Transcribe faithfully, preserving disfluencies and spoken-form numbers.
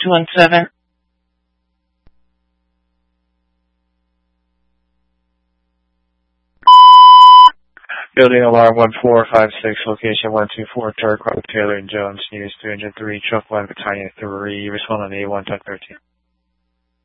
two one seven. Building alarm one four five six, location one two four, Turk Road, Taylor and Jones, News three hundred three, Truck one, Battalion three, respond on A one, ten thirteen.